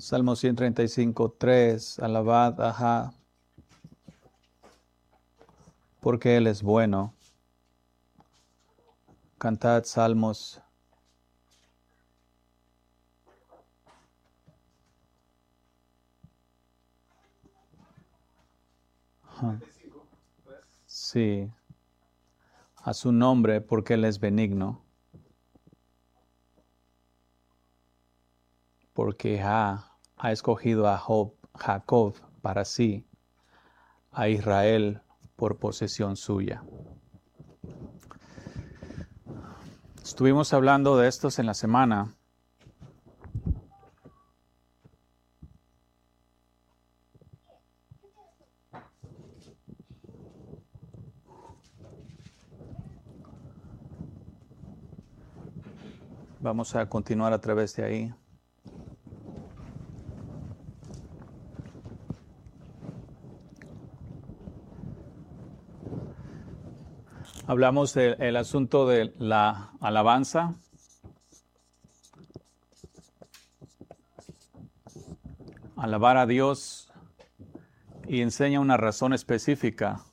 Salmo 135:3. Alabad a Jah, porque Él es bueno. Cantad salmos. Sí, a su nombre, porque Él es benigno. Porque Jah ha escogido a Jacob para sí, a Israel por posesión suya. Estuvimos hablando de estos en la semana. Vamos a continuar a través de ahí. Hablamos del asunto de la alabanza. Alabar a Dios y enseña una razón específica.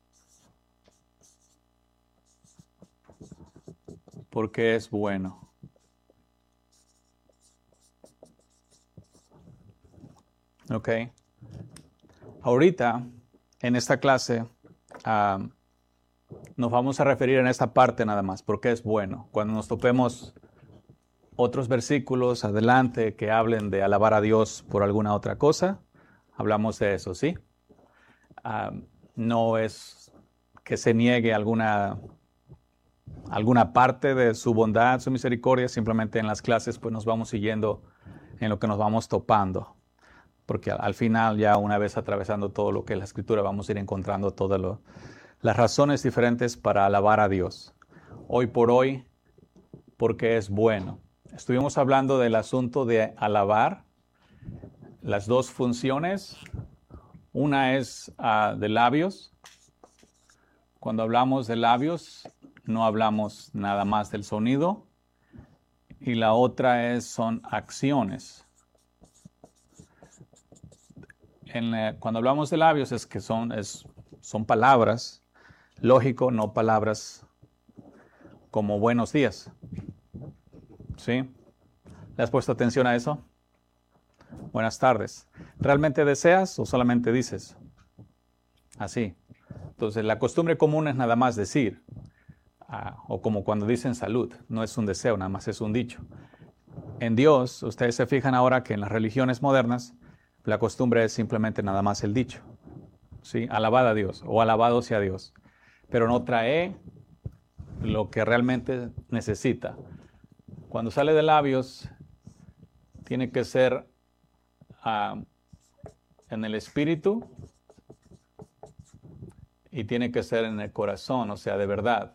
Porque es bueno. Ok. Ahorita, en esta clase, nos vamos a referir en esta parte nada más, porque es bueno. Cuando nos topemos otros versículos adelante que hablen de alabar a Dios por alguna otra cosa, hablamos de eso, ¿sí? No es que se niegue alguna parte de su bondad, su misericordia, simplemente en las clases pues nos vamos siguiendo en lo que nos vamos topando. Porque al final, ya una vez atravesando todo lo que es la Escritura, vamos a ir encontrando todas las razones diferentes para alabar a Dios. Hoy por hoy, porque es bueno. Estuvimos hablando del asunto de alabar, las dos funciones. Una es de labios. Cuando hablamos de labios, no hablamos nada más del sonido. Y la otra son acciones. Cuando hablamos de labios es que son palabras, lógico, no palabras como buenos días. ¿Sí? ¿Le has puesto atención a eso? Buenas tardes. ¿Realmente deseas o solamente dices? Así. Entonces, la costumbre común es nada más decir. O como cuando dicen salud, no es un deseo, nada más es un dicho. En Dios, ustedes se fijan ahora que en las religiones modernas, la costumbre es simplemente nada más el dicho. ¿Sí? Alabad a Dios o alabado sea Dios. Pero no trae lo que realmente necesita. Cuando sale de labios, tiene que ser en el espíritu y tiene que ser en el corazón, o sea, de verdad.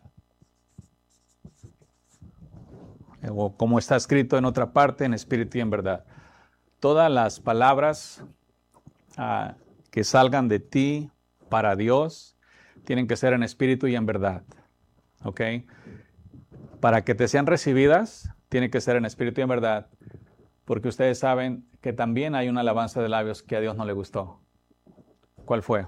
O como está escrito en otra parte, en espíritu y en verdad. Todas las palabras que salgan de ti para Dios tienen que ser en espíritu y en verdad. ¿Ok? Para que te sean recibidas, tiene que ser en espíritu y en verdad. Porque ustedes saben que también hay una alabanza de labios que a Dios no le gustó. ¿Cuál fue?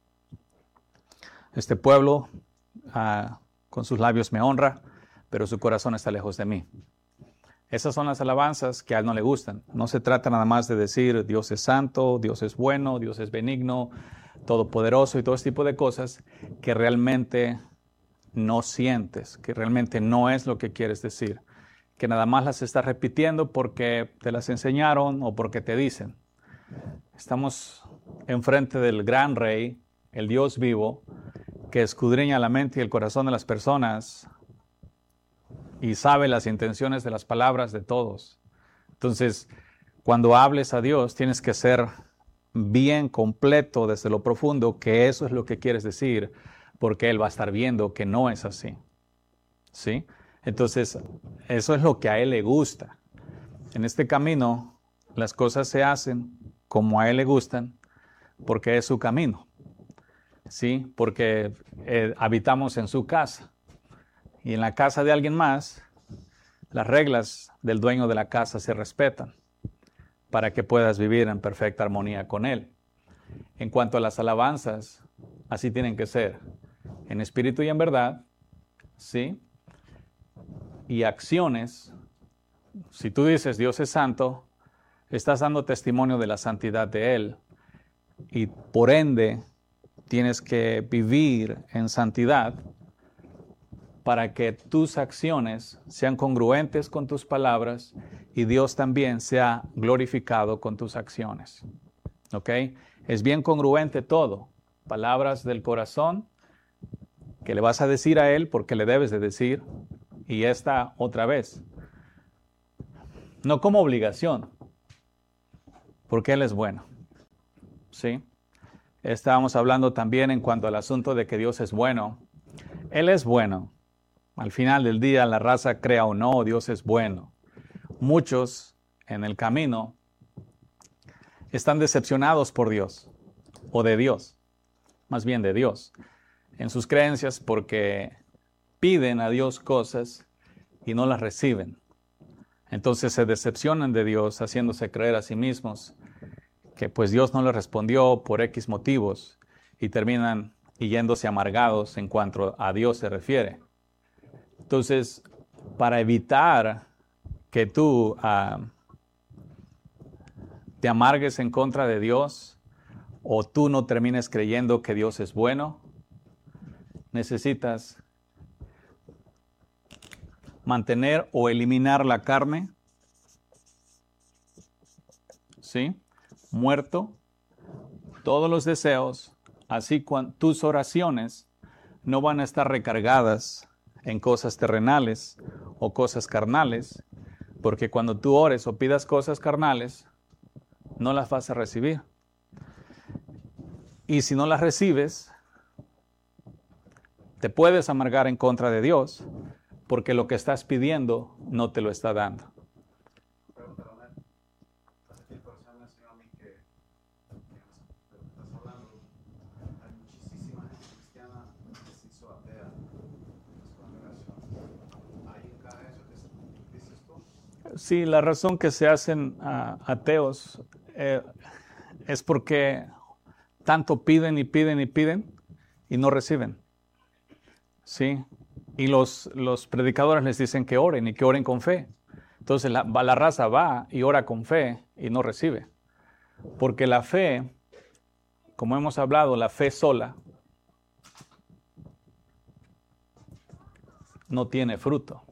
Este pueblo con sus labios me honra, pero su corazón está lejos de mí. Esas son las alabanzas que a Él no le gustan. No se trata nada más de decir Dios es santo, Dios es bueno, Dios es benigno, todopoderoso y todo ese tipo de cosas que realmente no sientes, que realmente no es lo que quieres decir, que nada más las estás repitiendo porque te las enseñaron o porque te dicen. Estamos enfrente del gran Rey, el Dios vivo, que escudriña la mente y el corazón de las personas y sabe las intenciones de las palabras de todos. Entonces, cuando hables a Dios, tienes que ser bien completo desde lo profundo, que eso es lo que quieres decir, porque Él va a estar viendo que no es así. ¿Sí? Entonces, eso es lo que a Él le gusta. En este camino, las cosas se hacen como a Él le gustan, porque es su camino. ¿Sí? Porque habitamos en su casa. Y en la casa de alguien más, las reglas del dueño de la casa se respetan. para que puedas vivir en perfecta armonía con Él. En cuanto a las alabanzas, así tienen que ser, en espíritu y en verdad, ¿sí? Y acciones, si tú dices Dios es santo, estás dando testimonio de la santidad de Él y por ende tienes que vivir en santidad para que tus acciones sean congruentes con tus palabras y Dios también sea glorificado con tus acciones. ¿Ok? Es bien congruente todo. Palabras del corazón que le vas a decir a Él porque le debes de decir. Y esta otra vez. No como obligación, porque Él es bueno. ¿Sí? Estábamos hablando también en cuanto al asunto de que Dios es bueno. Él es bueno. Al final del día, la raza crea o no, Dios es bueno. Muchos en el camino están decepcionados por Dios, o de Dios, más bien de Dios, en sus creencias porque piden a Dios cosas y no las reciben. Entonces se decepcionan de Dios, haciéndose creer a sí mismos que pues Dios no les respondió por X motivos y terminan yéndose amargados en cuanto a Dios se refiere. Entonces, para evitar que tú te amargues en contra de Dios o tú no termines creyendo que Dios es bueno, necesitas mantener o eliminar la carne, ¿sí? Muerto, todos los deseos, así tus oraciones no van a estar recargadas en cosas terrenales o cosas carnales, porque cuando tú ores o pidas cosas carnales, no las vas a recibir. Y si no las recibes, te puedes amargar en contra de Dios, porque lo que estás pidiendo no te lo está dando. Sí, la razón que se hacen ateos es porque tanto piden y piden y piden y no reciben. ¿Sí? Y los predicadores les dicen que oren y que oren con fe. Entonces la raza va y ora con fe y no recibe. Porque la fe, como hemos hablado, la fe sola no tiene fruto.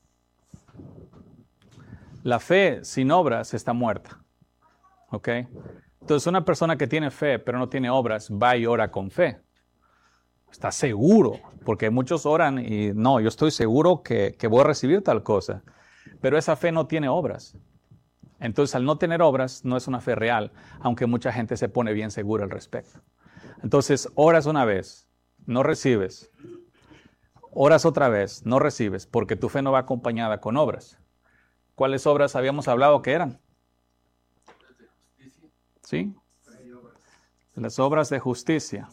La fe sin obras está muerta. ¿Ok? Entonces una persona que tiene fe pero no tiene obras va y ora con fe. Está seguro, porque muchos oran y no, yo estoy seguro que voy a recibir tal cosa. Pero esa fe no tiene obras. Entonces al no tener obras no es una fe real, aunque mucha gente se pone bien segura al respecto. Entonces oras una vez, no recibes. Oras otra vez, no recibes, porque tu fe no va acompañada con obras. ¿Cuáles obras habíamos hablado que eran? ¿Sí? Las obras de justicia.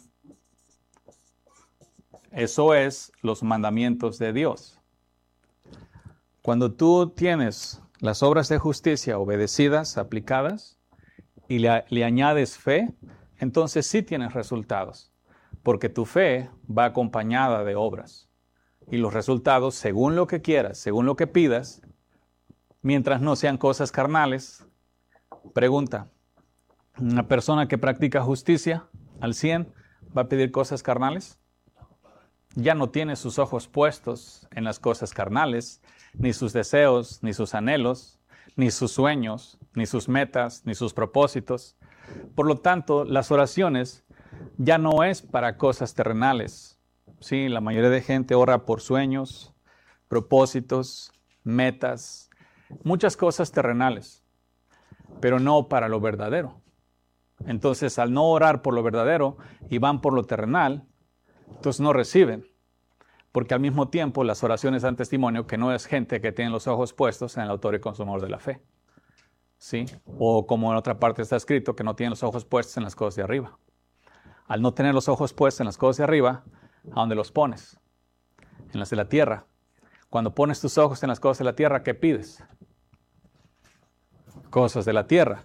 Eso es los mandamientos de Dios. Cuando tú tienes las obras de justicia obedecidas, aplicadas, y le añades fe, entonces sí tienes resultados, porque tu fe va acompañada de obras. Y los resultados, según lo que quieras, según lo que pidas, mientras no sean cosas carnales. Pregunta, ¿una persona que practica justicia al 100 va a pedir cosas carnales? Ya no tiene sus ojos puestos en las cosas carnales, ni sus deseos, ni sus anhelos, ni sus sueños, ni sus metas, ni sus propósitos. Por lo tanto, las oraciones ya no es para cosas terrenales. Sí, la mayoría de gente ora por sueños, propósitos, metas, muchas cosas terrenales, pero no para lo verdadero. Entonces, al no orar por lo verdadero y van por lo terrenal, entonces no reciben. Porque al mismo tiempo las oraciones dan testimonio que no es gente que tiene los ojos puestos en el autor y consumador de la fe. ¿Sí? O como en otra parte está escrito, que no tienen los ojos puestos en las cosas de arriba. Al no tener los ojos puestos en las cosas de arriba, ¿a dónde los pones? En las de la tierra. Cuando pones tus ojos en las cosas de la tierra, ¿qué pides? Cosas de la tierra.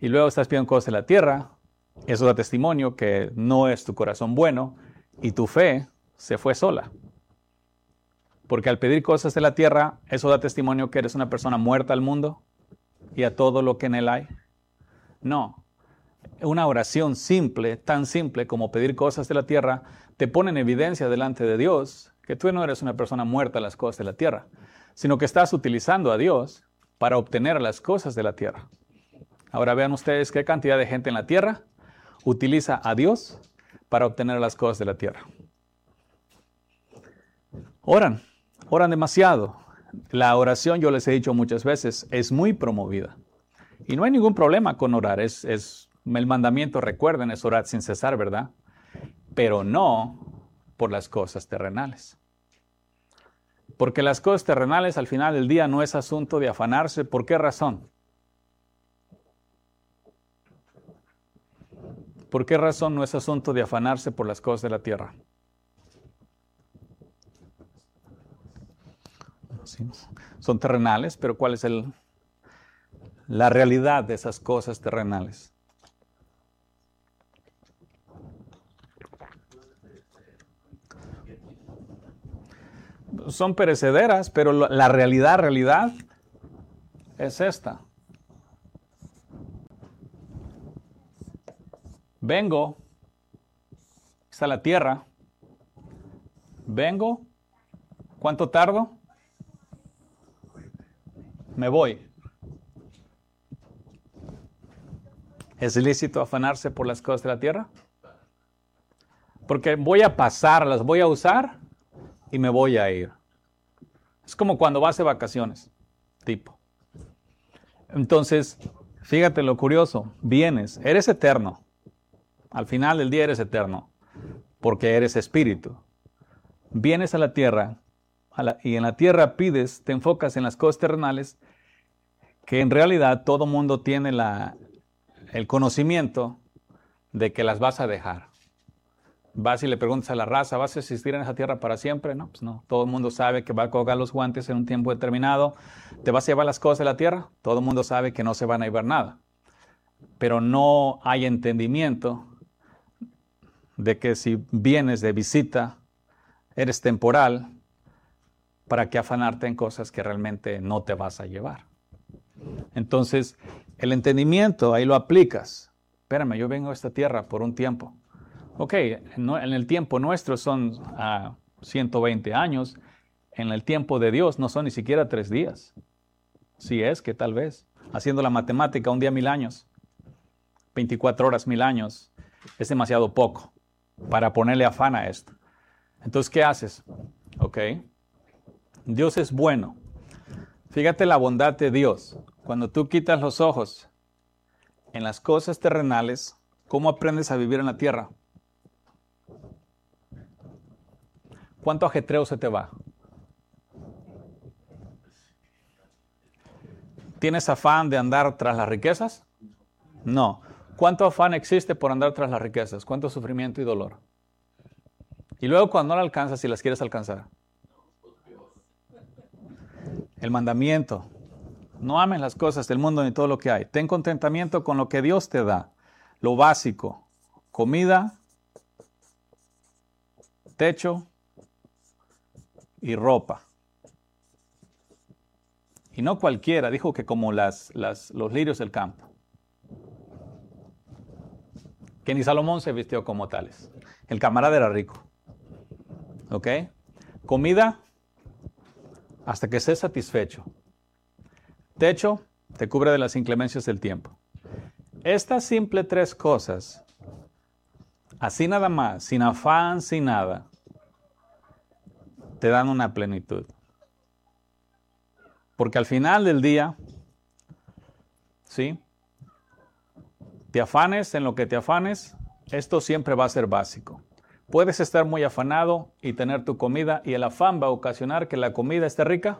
y luego estás pidiendo cosas de la tierra, eso da testimonio que no es tu corazón bueno y tu fe se fue sola. Porque al pedir cosas de la tierra, eso da testimonio que eres una persona muerta al mundo y a todo lo que en él hay. No. Una oración simple, tan simple como pedir cosas de la tierra, te pone en evidencia delante de Dios que tú no eres una persona muerta a las cosas de la tierra, sino que estás utilizando a Dios para obtener las cosas de la tierra. Ahora vean ustedes qué cantidad de gente en la tierra utiliza a Dios para obtener las cosas de la tierra. Oran demasiado. La oración, yo les he dicho muchas veces, es muy promovida. Y no hay ningún problema con orar. El mandamiento, recuerden, es orar sin cesar, ¿verdad? Pero no por las cosas terrenales. Porque las cosas terrenales al final del día no es asunto de afanarse. ¿Por qué razón? ¿Por qué razón no es asunto de afanarse por las cosas de la tierra? Sí, son terrenales, pero ¿cuál es la realidad de esas cosas terrenales? Son perecederas, pero la realidad es esta. Vengo, está la tierra. Vengo, ¿cuánto tardo? Me voy. ¿Es ilícito afanarse por las cosas de la tierra? Porque voy a pasar, las voy a usar y me voy a ir. Es como cuando vas de vacaciones, tipo. Entonces, fíjate lo curioso, vienes, eres eterno. Al final del día eres eterno, porque eres espíritu. Vienes a la tierra, y en la tierra pides, te enfocas en las cosas terrenales, que en realidad todo mundo tiene el conocimiento de que las vas a dejar. Vas y le preguntas a la raza, ¿vas a existir en esa tierra para siempre? No, pues no. Todo el mundo sabe que va a colgar los guantes en un tiempo determinado. ¿Te vas a llevar las cosas de la tierra? Todo el mundo sabe que no se van a llevar nada. Pero no hay entendimiento de que si vienes de visita, eres temporal, ¿para qué afanarte en cosas que realmente no te vas a llevar? Entonces, el entendimiento, ahí lo aplicas. Espérame, yo vengo a esta tierra por un tiempo. Ok, en el tiempo nuestro son 120 años. En el tiempo de Dios no son ni siquiera 3 días. Si es que tal vez. Haciendo la matemática, un día 1000 años. 24 horas 1000 años. Es demasiado poco para ponerle afán a esto. Entonces, ¿qué haces? Ok. Dios es bueno. Fíjate la bondad de Dios. Cuando tú quitas los ojos en las cosas terrenales, ¿cómo aprendes a vivir en la tierra? ¿Cuánto ajetreo se te va? ¿Tienes afán de andar tras las riquezas? No. ¿Cuánto afán existe por andar tras las riquezas? ¿Cuánto sufrimiento y dolor? Y luego cuando no las alcanzas, si las quieres alcanzar. El mandamiento. No ames las cosas del mundo ni todo lo que hay. Ten contentamiento con lo que Dios te da. Lo básico. Comida, techo y ropa. Y no cualquiera. Dijo que como los lirios del campo. Que ni Salomón se vistió como tales. El camarada era rico. ¿Ok? Comida hasta que estés satisfecho. Techo te cubre de las inclemencias del tiempo. Estas simples 3 cosas, así nada más, sin afán, sin nada, te dan una plenitud. Porque al final del día, ¿sí? Te afanes en lo que te afanes, esto siempre va a ser básico. Puedes estar muy afanado y tener tu comida y el afán va a ocasionar que la comida esté rica.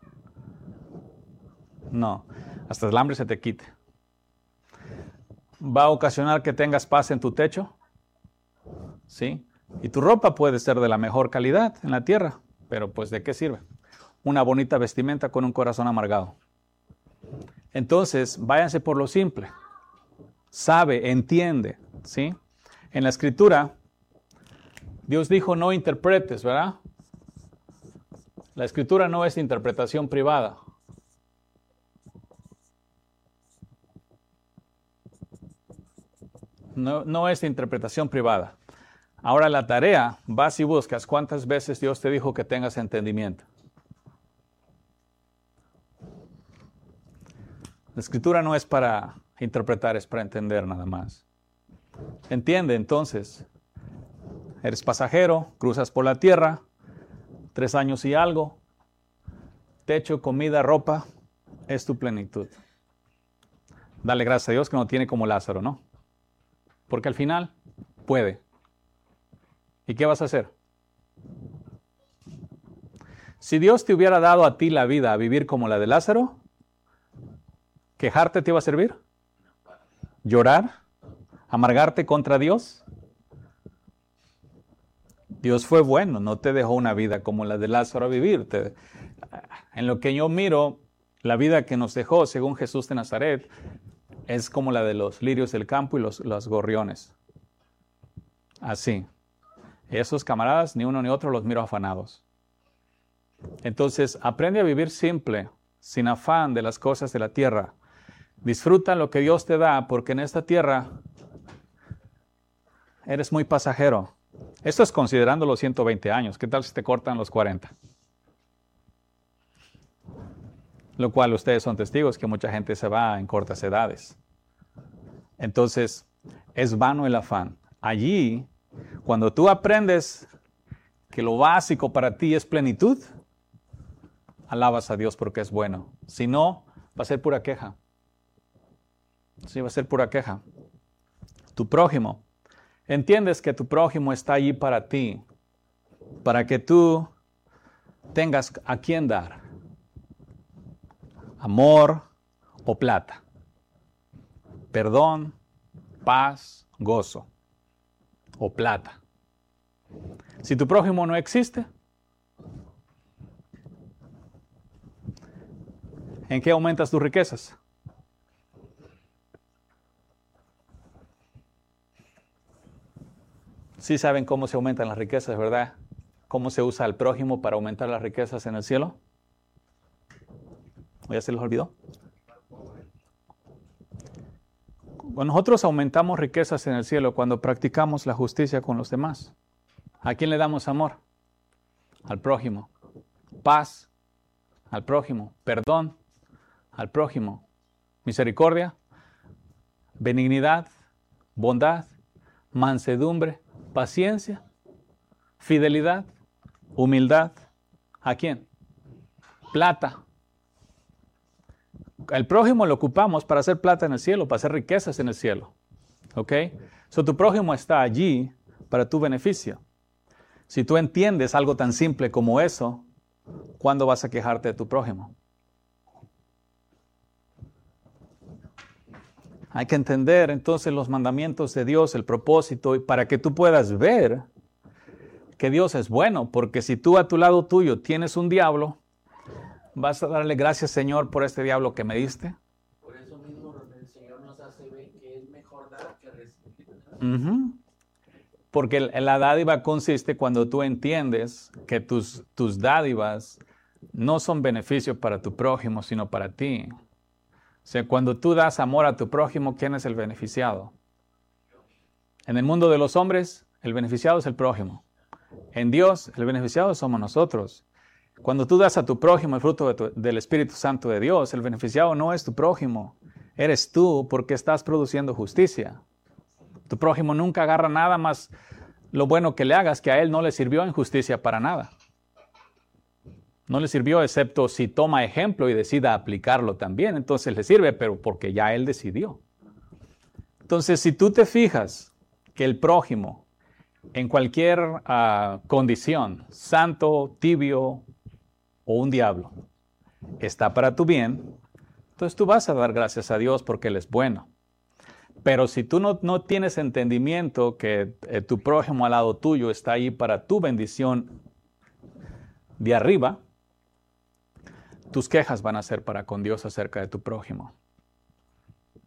No, hasta el hambre se te quite. ¿Va a ocasionar que tengas paz en tu techo? Sí. Y tu ropa puede ser de la mejor calidad en la tierra, pero pues ¿de qué sirve? Una bonita vestimenta con un corazón amargado. Entonces, váyanse por lo simple. sabe, entiende, ¿sí? En la Escritura, Dios dijo no interpretes, ¿verdad? La Escritura no es interpretación privada. No es interpretación privada. Ahora la tarea, vas y buscas cuántas veces Dios te dijo que tengas entendimiento. La Escritura no es para interpretar, es para entender nada más. Entiende entonces, eres pasajero, cruzas por la tierra, 3 años y algo, techo, comida, ropa, es tu plenitud. Dale gracias a Dios que no tiene como Lázaro, ¿no? Porque al final puede. ¿Y qué vas a hacer? Si Dios te hubiera dado a ti la vida a vivir como la de Lázaro, ¿quejarte te iba a servir? ¿Llorar? ¿Amargarte contra Dios? Dios fue bueno, no te dejó una vida como la de Lázaro a vivir. En lo que yo miro, la vida que nos dejó, según Jesús de Nazaret, es como la de los lirios del campo y los gorriones. Así. Esos camaradas, ni uno ni otro, los miro afanados. Entonces, aprende a vivir simple, sin afán de las cosas de la tierra. Disfruta lo que Dios te da, porque en esta tierra eres muy pasajero. Esto es considerando los 120 años. ¿Qué tal si te cortan los 40? Lo cual ustedes son testigos que mucha gente se va en cortas edades. Entonces, es vano el afán. Allí, cuando tú aprendes que lo básico para ti es plenitud, alabas a Dios porque es bueno. Si no, va a ser pura queja. Sí, va a ser pura queja. Tu prójimo. Entiendes que tu prójimo está allí para ti, para que tú tengas a quién dar. Amor o plata. Perdón, paz, gozo. O plata. Si tu prójimo no existe, ¿en qué aumentas tus riquezas? Sí saben cómo se aumentan las riquezas, ¿verdad? ¿Cómo se usa al prójimo para aumentar las riquezas en el cielo? ¿O ya se les olvidó? Nosotros aumentamos riquezas en el cielo cuando practicamos la justicia con los demás. ¿A quién le damos amor? Al prójimo. Paz, al prójimo. Perdón, al prójimo. Misericordia, benignidad, bondad, mansedumbre, paciencia, fidelidad, humildad. ¿A quién? Plata. El prójimo lo ocupamos para hacer plata en el cielo, para hacer riquezas en el cielo. ¿Ok? So, tu prójimo está allí para tu beneficio. Si tú entiendes algo tan simple como eso, ¿cuándo vas a quejarte de tu prójimo? Hay que entender entonces los mandamientos de Dios, el propósito, y para que tú puedas ver que Dios es bueno, porque si tú a tu lado tuyo tienes un diablo, vas a darle gracias, Señor, por este diablo que me diste. Por eso mismo el Señor nos hace ver que es mejor dar que recibir. Porque la dádiva consiste cuando tú entiendes que tus dádivas no son beneficio para tu prójimo, sino para ti. O sea, cuando tú das amor a tu prójimo, ¿quién es el beneficiado? En el mundo de los hombres, el beneficiado es el prójimo. En Dios, el beneficiado somos nosotros. Cuando tú das a tu prójimo el fruto del Espíritu Santo de Dios, el beneficiado no es tu prójimo, eres tú porque estás produciendo justicia. Tu prójimo nunca agarra nada más lo bueno que le hagas, que a él no le sirvió en justicia para nada. No le sirvió excepto si toma ejemplo y decida aplicarlo también, entonces le sirve, pero porque ya él decidió. Entonces, si tú te fijas que el prójimo, en cualquier condición, santo, tibio o un diablo, está para tu bien, entonces tú vas a dar gracias a Dios porque Él es bueno. Pero si tú no tienes entendimiento que tu prójimo al lado tuyo está ahí para tu bendición de arriba, tus quejas van a ser para con Dios acerca de tu prójimo.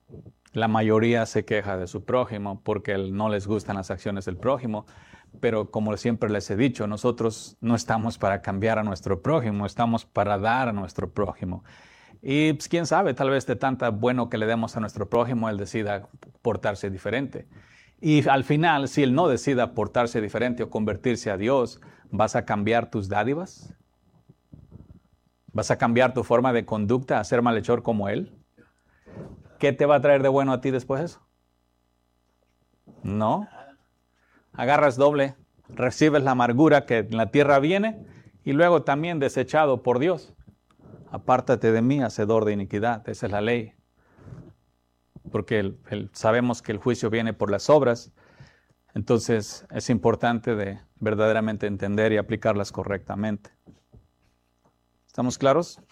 La mayoría se queja de su prójimo porque no les gustan las acciones del prójimo. Pero como siempre les he dicho, nosotros no estamos para cambiar a nuestro prójimo, estamos para dar a nuestro prójimo. Y pues, quién sabe, tal vez de tanta bueno que le demos a nuestro prójimo, él decida portarse diferente. Y al final, si él no decida portarse diferente o convertirse a Dios, ¿vas a cambiar tus dádivas? ¿Vas a cambiar tu forma de conducta a ser malhechor como él? ¿Qué te va a traer de bueno a ti después de eso? No. Agarras doble, recibes la amargura que en la tierra viene y luego también desechado por Dios. Apártate de mí, hacedor de iniquidad. Esa es la ley. Porque sabemos que el juicio viene por las obras. Entonces es importante de verdaderamente entender y aplicarlas correctamente. ¿Estamos claros?